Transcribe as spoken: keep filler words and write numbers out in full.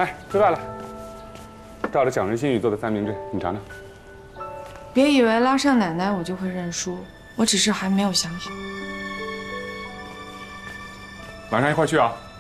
哎，吃饭了。照着蒋仁心语做的三明治，你尝尝。 别以为拉上奶奶我就会认输，我只是还没有想好。 晚上一块去啊。